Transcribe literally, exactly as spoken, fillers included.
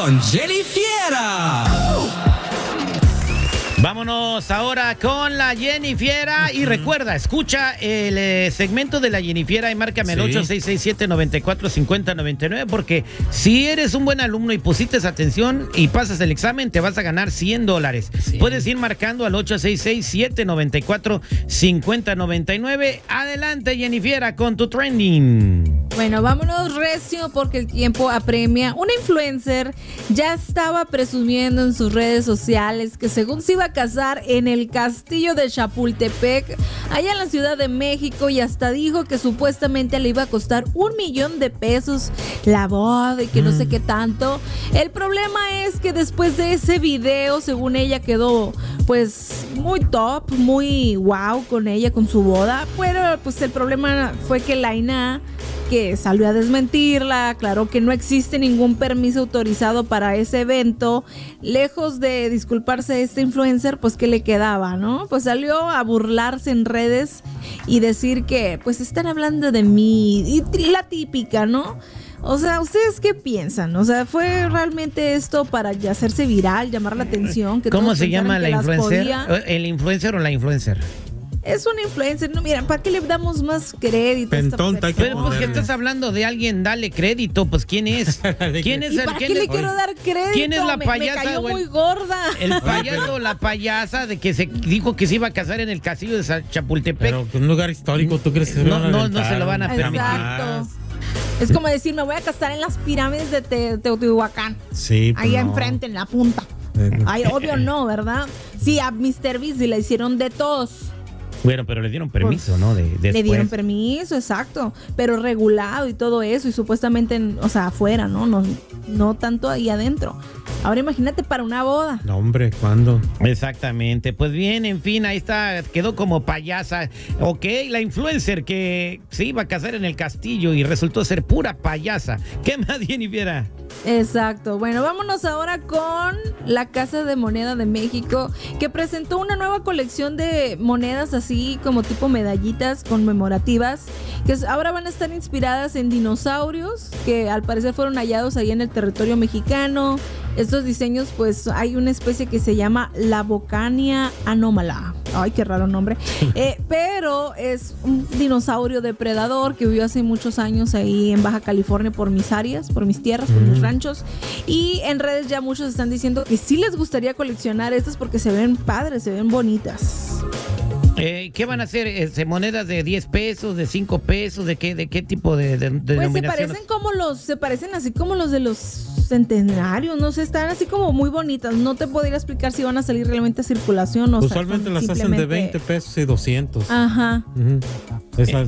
con Jenny Fiera. Vámonos ahora con la Jenny Fiera. Y recuerda, escucha el eh, segmento de la Jenny Fiera y márcame al Sí. ocho seis seis siete, nueve cuatro cinco cero nueve nueve, porque si eres un buen alumno y pusiste atención y pasas el examen, te vas a ganar cien dólares. Sí. Puedes ir marcando al ocho seis seis siete, nueve cuatro cinco cero nueve nueve. Adelante, Jenny Fiera, con tu trending. Bueno, vámonos recio porque el tiempo apremia. Una influencer ya estaba presumiendo en sus redes sociales que según se iba a casar en el castillo de Chapultepec, allá en la Ciudad de México, y hasta dijo que supuestamente le iba a costar un millón de pesos la boda y que no sé qué tanto. El problema es que después de ese video, según ella, quedó pues muy top, muy wow con ella, con su boda. Pero pues el problema fue que Laina, que salió a desmentirla, aclaró que no existe ningún permiso autorizado para ese evento. Lejos de disculparse este influencer, pues ¿qué le quedaba, no? Pues salió a burlarse en redes y decir que pues están hablando de mí, y la típica, ¿no? O sea, ¿ustedes qué piensan? O sea, ¿fue realmente esto para ya hacerse viral, llamar la atención? Que ¿Cómo todos se pensaran llama que la las influencer? podía? ¿El influencer o la influencer? Es una influencer, no, mira, ¿para qué le damos más crédito a esta Pentonta, hay que Pero pues que ponerle. estás hablando de alguien, dale crédito, pues ¿quién es? ¿Quién es ¿Y el para quién qué le es- quiero dar crédito? ¿Quién es la Me- payasa, Me, cayó güey? muy gorda. El payaso o la payasa de que se dijo que se iba a casar en el castillo de Sa- Chapultepec. Pero que un lugar histórico, ¿tú crees que se No, van a no, no aventar? se lo van a permitir. Exacto. Es como decir, me voy a casar en las pirámides de Te- Teotihuacán. Sí, pues Ahí no. enfrente, en la punta. Eh, Ay, obvio no, ¿verdad? Sí, a míster Beast le hicieron de todos. Bueno, pero le dieron permiso, ¿no? De, después. Le dieron permiso, exacto. Pero regulado y todo eso. Y supuestamente, en- o sea, afuera, ¿no? No, no tanto ahí adentro. Ahora imagínate para una boda. No, hombre, ¿cuándo? Exactamente. Pues bien, en fin, ahí está, quedó como payasa. Ok, la influencer que se iba a casar en el castillo y resultó ser pura payasa. ¿Qué más, Jenny Fiera? Exacto. Bueno, vámonos ahora con la Casa de Moneda de México, que presentó una nueva colección de monedas así como tipo medallitas conmemorativas, que ahora van a estar inspiradas en dinosaurios que al parecer fueron hallados ahí en el territorio mexicano. Estos diseños, pues hay una especie que se llama la Bocania anómala. Ay, qué raro nombre. Eh, pero es un dinosaurio depredador que vivió hace muchos años ahí en Baja California por mis áreas, por mis tierras, por mis ranchos. Y en redes ya muchos están diciendo que sí les gustaría coleccionar estas porque se ven padres, se ven bonitas. Eh, ¿Qué van a hacer? Este, ¿Monedas de diez pesos, de cinco pesos? ¿De qué, de qué tipo de, de, de Pues se denominaciones? parecen como los, se parecen así como los de los centenarios, no sé, están así como muy bonitas. No te podría explicar si van a salir realmente a circulación o sea, Usualmente son las hacen de simplemente- veinte pesos y doscientos. Ajá. Ujú. Esas